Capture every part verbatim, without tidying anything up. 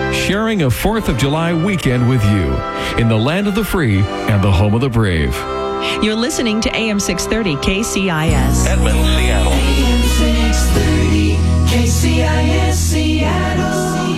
sharing a fourth of July weekend with you in the land of the free and the home of the brave. You're listening to A M six thirty K C I S. Edmond, Seattle. A M six thirty K C I S Seattle.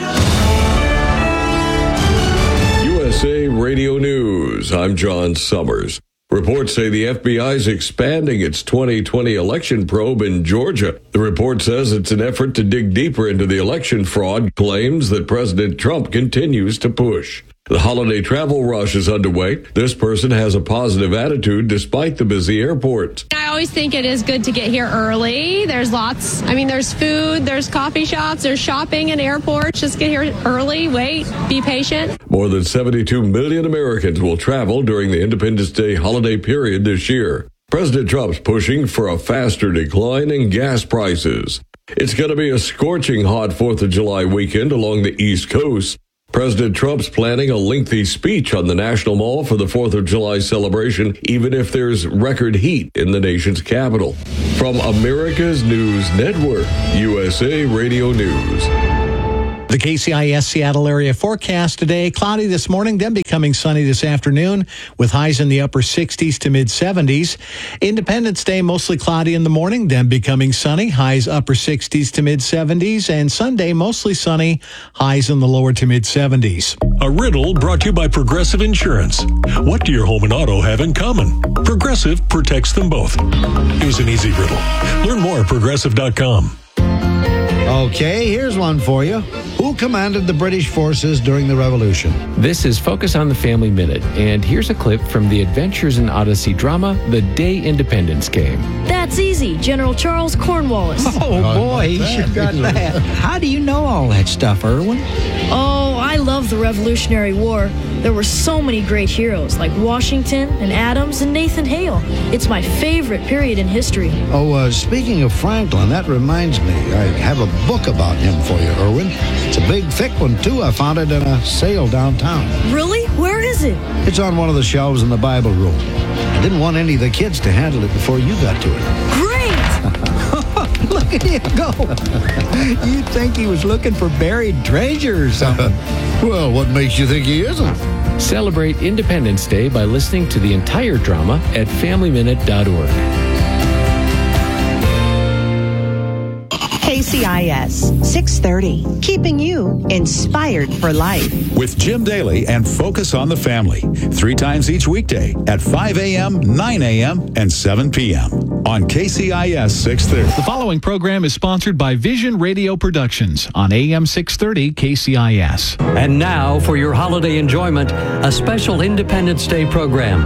U S A Radio News. I'm John Summers. Reports say the F B I is expanding its twenty twenty election probe in Georgia. The report says it's an effort to dig deeper into the election fraud claims that President Trump continues to push. The holiday travel rush is underway. This person has a positive attitude despite the busy airport. I always think it is good to get here early. There's lots, I mean, there's food, there's coffee shops, there's shopping in airports. Just get here early, wait, be patient. More than seventy-two million Americans will travel during the Independence Day holiday period this year. President Trump's pushing for a faster decline in gas prices. It's going to be a scorching hot fourth of July weekend along the East Coast. President Trump's planning a lengthy speech on the National Mall for the fourth of July celebration, even if there's record heat in the nation's capital. From America's News Network, U S A Radio News. The K C I S Seattle area forecast today, cloudy this morning, then becoming sunny this afternoon with highs in the upper sixties to mid seventies. Independence Day, mostly cloudy in the morning, then becoming sunny, highs upper sixties to mid seventies. And Sunday, mostly sunny, highs in the lower to mid seventies. A riddle brought to you by Progressive Insurance. What do your home and auto have in common? Progressive protects them both. It was an easy riddle. Learn more at progressive dot com. Okay, here's one for you. Who commanded the British forces during the Revolution? This is Focus on the Family Minute, and here's a clip from the Adventures in Odyssey drama, The Day Independence Came. That's easy, General Charles Cornwallis. Oh, boy, he should got that. How do you know all that stuff, Erwin? Oh, I love the Revolutionary War. There were so many great heroes, like Washington and Adams and Nathan Hale. It's my favorite period in history. Oh, uh, speaking of Franklin, that reminds me. I have a book about him for you, Erwin. It's a big, thick one, too. I found it in a sale downtown. Really? Where is it? It's on one of the shelves in the Bible room. I didn't want any of the kids to handle it before you got to it. Great! Look at him go. You'd think he was looking for buried treasure or something. Well, what makes you think he isn't? Celebrate Independence Day by listening to the entire drama at family minute dot org. K C I S six thirty, keeping you inspired for life. With Jim Daly and Focus on the Family, three times each weekday at five a.m., nine a.m., and seven p.m. on K C I S six thirty. The following program is sponsored by Vision Radio Productions on A M six thirty K C I S. And now, for your holiday enjoyment, a special Independence Day program.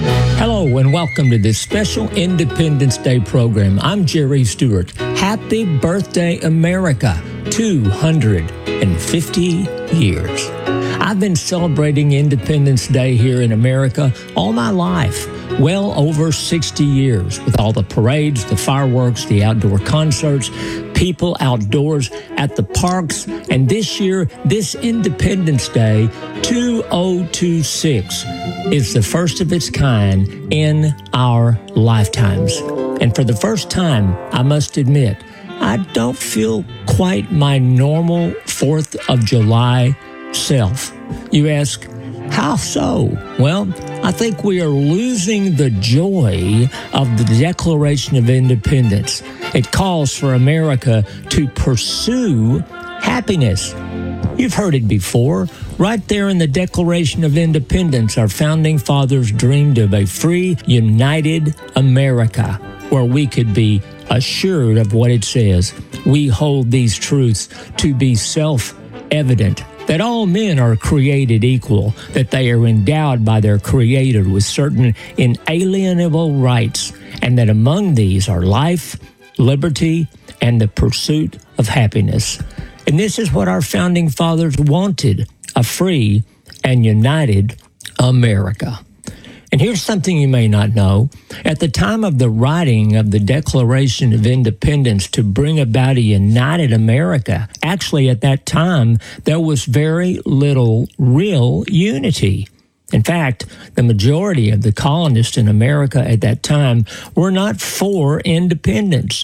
Hello and welcome to this special Independence Day program. I'm Jerry Stewart. Happy birthday, America. two hundred fifty years. I've been celebrating Independence Day here in America all my life, well over sixty years, with all the parades, the fireworks, the outdoor concerts, people outdoors at the parks. And this year, this Independence Day, two thousand twenty-six, is the first of its kind in our lifetimes. And for the first time, I must admit, I don't feel quite my normal fourth of July self. You ask, how so? Well, I think we are losing the joy of the Declaration of Independence. It calls for America to pursue happiness. You've heard it before. Right there in the Declaration of Independence, our founding fathers dreamed of a free, united America where we could be assured of what it says. We hold these truths to be self-evident, that all men are created equal, that they are endowed by their Creator with certain inalienable rights, and that among these are life, liberty, and the pursuit of happiness. And this is what our founding fathers wanted, a free and united America. And here's something you may not know. At the time of the writing of the Declaration of Independence to bring about a united America, actually at that time, there was very little real unity. In fact, the majority of the colonists in America at that time were not for independence.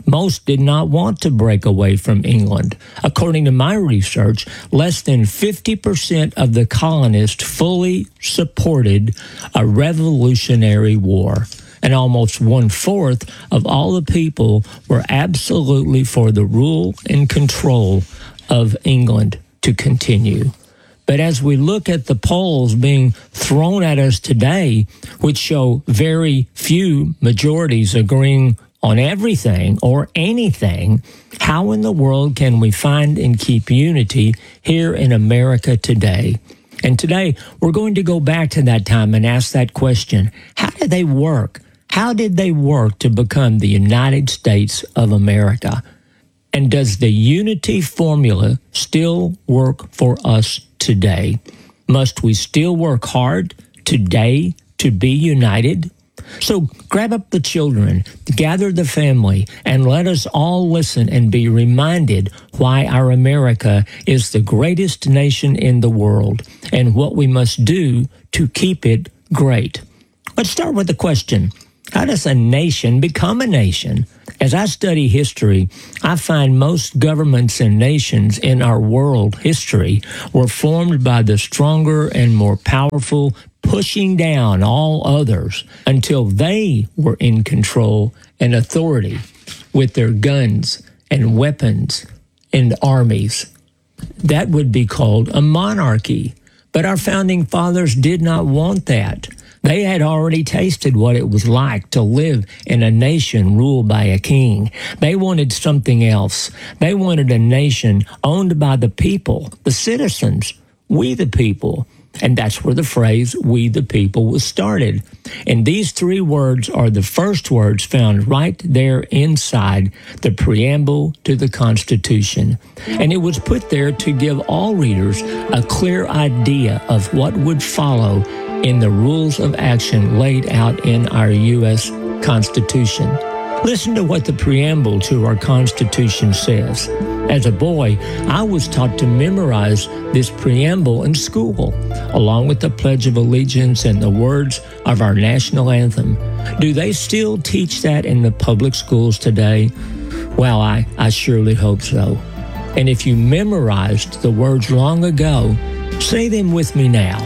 Most did not want to break away from England. According to my research, less than fifty percent of the colonists fully supported a revolutionary war. And almost one-fourth of all the people were absolutely for the rule and control of England to continue. But as we look at the polls being thrown at us today, which show very few majorities agreeing on everything or anything, how in the world can we find and keep unity here in America today? And today, we're going to go back to that time and ask that question. How did they work? How did they work to become the United States of America? And does the unity formula still work for us today? Must we still work hard today to be united? So grab up the children, gather the family, and let us all listen and be reminded why our America is the greatest nation in the world and what we must do to keep it great. Let's start with the question. How does a nation become a nation? As I study history, I find most governments and nations in our world history were formed by the stronger and more powerful pushing down all others until they were in control and authority with their guns and weapons and armies. That would be called a monarchy. But our founding fathers did not want that. They had already tasted what it was like to live in a nation ruled by a king. They wanted something else. They wanted a nation owned by the people, the citizens, we the people. And that's where the phrase, we the people, was started. And these three words are the first words found right there inside the preamble to the Constitution. And it was put there to give all readers a clear idea of what would follow in the rules of action laid out in our U S Constitution. Listen to what the preamble to our Constitution says. As a boy, I was taught to memorize this preamble in school, along with the Pledge of Allegiance and the words of our national anthem. Do they still teach that in the public schools today? Well, I, I surely hope so. And if you memorized the words long ago, say them with me now.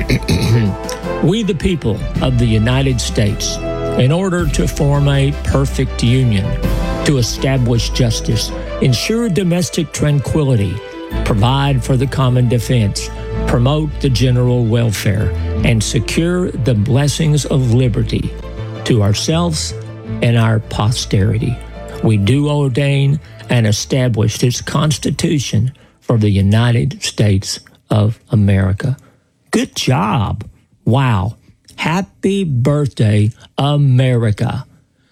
We the people of the United States, in order to form a perfect union, to establish justice, ensure domestic tranquility, provide for the common defense, promote the general welfare, and secure the blessings of liberty to ourselves and our posterity. We do ordain and establish this Constitution for the United States of America. Good job. Wow. Happy birthday, America.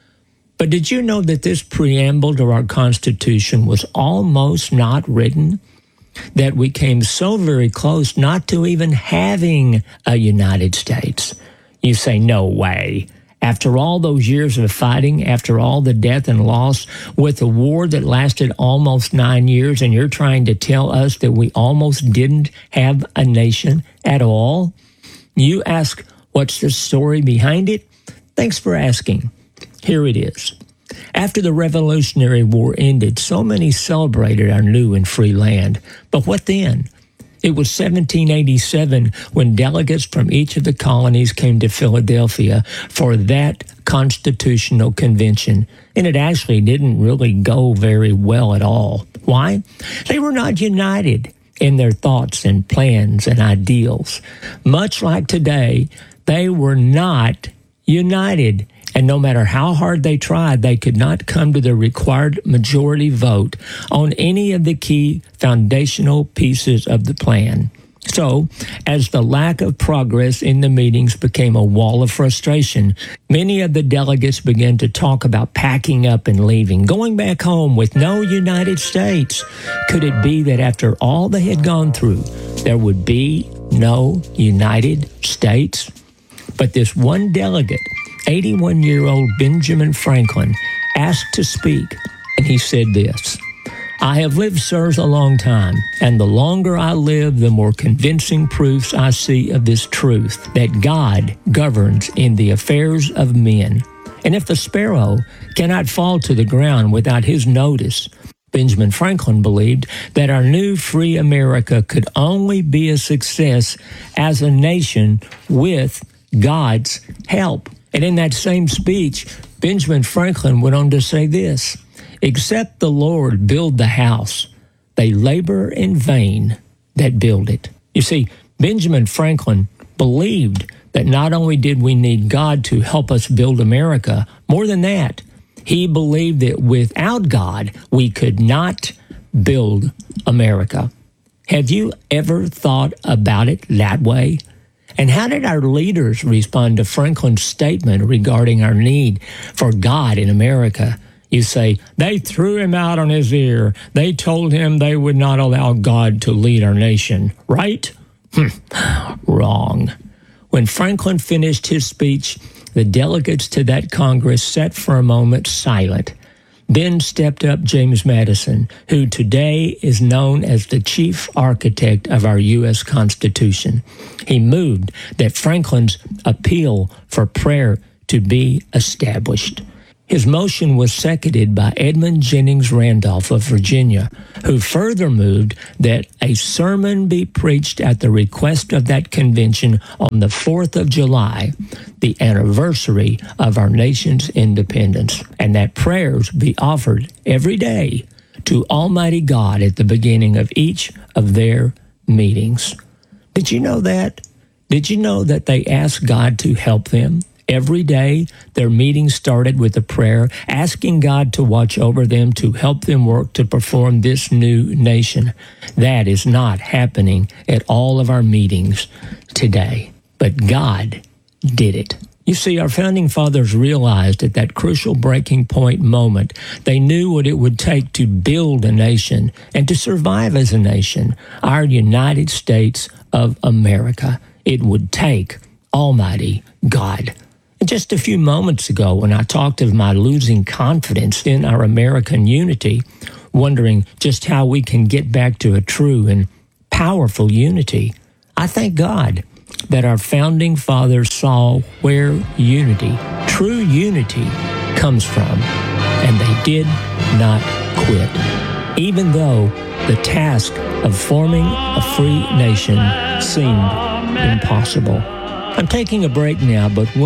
But did you know that this preamble to our Constitution was almost not written? That we came so very close not to even having a United States. You say, no way. After all those years of fighting, after all the death and loss, with a war that lasted almost nine years, and you're trying to tell us that we almost didn't have a nation at all? You ask, what's the story behind it? Thanks for asking. Here it is. After the Revolutionary War ended, so many celebrated our new and free land. But what then? It was seventeen eighty-seven when delegates from each of the colonies came to Philadelphia for that constitutional convention. And it actually didn't really go very well at all. Why? They were not united in their thoughts and plans and ideals. Much like today, they were not united. And no matter how hard they tried, they could not come to the required majority vote on any of the key foundational pieces of the plan. So, as the lack of progress in the meetings became a wall of frustration, many of the delegates began to talk about packing up and leaving, going back home with no United States. Could it be that after all they had gone through, there would be no United States? But this one delegate, eighty-one-year-old Benjamin Franklin, asked to speak, and he said this, I have lived, sirs, a long time, and the longer I live, the more convincing proofs I see of this truth, that God governs in the affairs of men, And if the sparrow cannot fall to the ground without his notice, Benjamin Franklin believed that our new free America could only be a success as a nation with God's help. And in that same speech, Benjamin Franklin went on to say this, "Except the Lord build the house, they labor in vain that build it." You see, Benjamin Franklin believed that not only did we need God to help us build America, more than that, he believed that without God, we could not build America. Have you ever thought about it that way? And how did our leaders respond to Franklin's statement regarding our need for God in America? You say, they threw him out on his ear. They told him they would not allow God to lead our nation, right? Wrong. When Franklin finished his speech, the delegates to that Congress sat for a moment silent. Then stepped up James Madison, who today is known as the chief architect of our U S Constitution. He moved that Franklin's appeal for prayer to be established. His motion was seconded by Edmund Jennings Randolph of Virginia, who further moved that a sermon be preached at the request of that convention on the fourth of July, the anniversary of our nation's independence, and that prayers be offered every day to Almighty God at the beginning of each of their meetings. Did you know that? Did you know that they asked God to help them? Every day, their meetings started with a prayer, asking God to watch over them, to help them work to perform this new nation. That is not happening at all of our meetings today. But God did it. You see, our founding fathers realized at that crucial breaking point moment, they knew what it would take to build a nation and to survive as a nation, our United States of America. It would take Almighty God. Just a few moments ago, when I talked of my losing confidence in our American unity, wondering just how we can get back to a true and powerful unity, I thank God that our founding fathers saw where unity, true unity, comes from, and they did not quit, even though the task of forming a free nation seemed impossible. I'm taking a break now, but when